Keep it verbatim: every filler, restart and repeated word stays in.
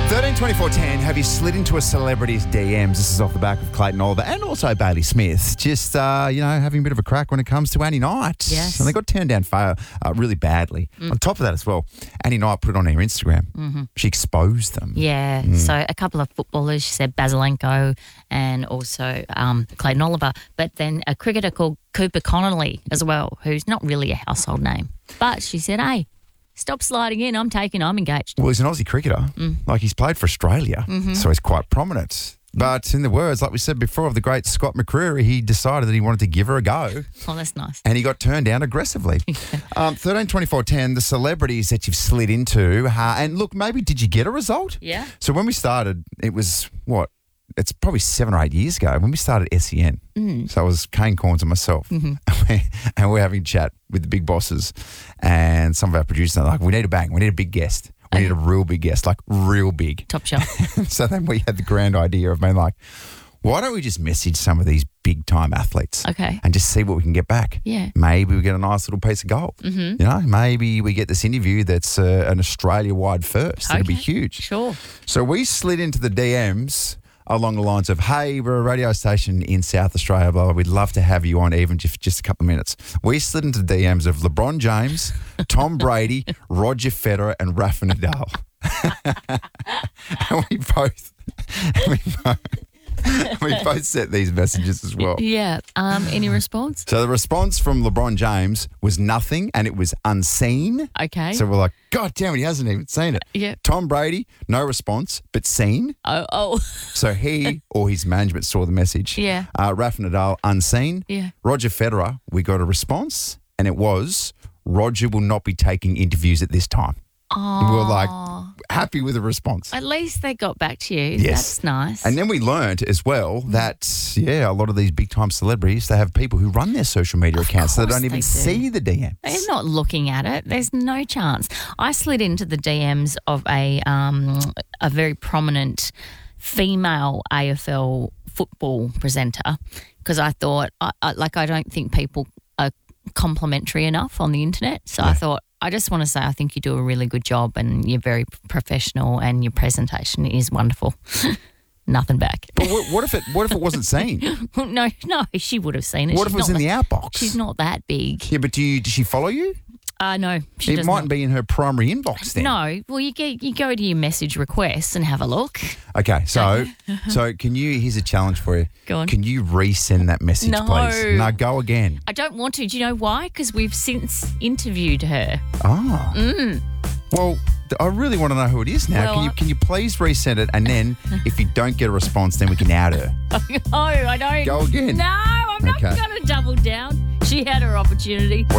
thirteen twenty-four ten, have you slid into a celebrity's D Ms? This is off the back of Clayton Oliver and also Bailey Smith. Just, uh, you know, having a bit of a crack when it comes to Annie Knight. Yes. And they got turned down fa- uh, really badly. Mm. On top of that as well, Annie Knight put it on her Instagram. Mm-hmm. She exposed them. Yeah, mm. so a couple of footballers, she said Basilenko and also um, Clayton Oliver, but then a cricketer called Cooper Connolly as well, who's not really a household name. But she said, hey, stop sliding in. I'm taking, I'm engaged. Well, he's an Aussie cricketer. Mm. Like, he's played for Australia, mm-hmm. so he's quite prominent. But in the words, like we said before, of the great Scott McCreery, he decided that he wanted to give her a go. Oh, that's nice. And he got turned down aggressively. um, thirteen twenty-four ten, the celebrities that you've slid into. Uh, and look, maybe did you get a result? Yeah. So when we started, it was, what? It's probably seven or eight years ago when we started S E N. Mm. So it was Kane Corns and myself. Mm-hmm. And we're having a chat with the big bosses and some of our producers are like, we need a bang. We need a big guest. We need a real big guest, like real big. Top shelf. So then we had the grand idea of being like, why don't we just message some of these big time athletes? Okay. And just see what we can get back. Yeah. Maybe we get a nice little piece of gold. Mm-hmm. You know, maybe we get this interview that's uh, an Australia-wide first. Okay. It'll be huge. Sure. So we slid into the D Ms along the lines of, hey, we're a radio station in South Australia, blah, blah, we'd love to have you on even just, just a couple of minutes. We slid into the D Ms of LeBron James, Tom Brady, Roger Federer and Rafa Nadal. And we both, we both, we both sent these messages as well. Yeah. Um, any response? So the response from LeBron James was nothing and it was unseen. Okay. So we're like, God damn it, he hasn't even seen it. Yeah. Tom Brady, no response, but seen. Oh, oh. So he or his management saw the message. Yeah. Uh, Rafa Nadal, unseen. Yeah. Roger Federer, we got a response and it was, Roger will not be taking interviews at this time. Oh. And we were like, happy with the response. At least they got back to you. Yes. That's nice. And then we learned as well that, yeah, a lot of these big time celebrities, they have people who run their social media of accounts so they don't they even do. see the D Ms. They're not looking at it. There's no chance. I slid into the D Ms of a um, a very prominent female A F L football presenter because I thought, I, I, like, I don't think people are complimentary enough on the internet. So yeah. I thought, I just want to say I think you do a really good job and you're very professional and your presentation is wonderful. Nothing back. But what, what if it what if it wasn't seen? no, no, she would have seen it. What She's if it was in that, the outbox? She's not that big. Yeah, but do you, does she follow you? Uh, no, she It does mightn't not. be in her primary inbox then. No, well, you get you go to your message requests and have a look. Okay, so so can you? Here's a challenge for you. Go on. Can you resend that message, No. please? No, go again. I don't want to. Do you know why? Because we've since interviewed her. Ah. Mm. Well, I really want to know who it is now. Well, can you can you please resend it? And then if you don't get a response, then we can out her. No, I don't. Go again. No, I'm not Okay. going to double down. She had her opportunity. What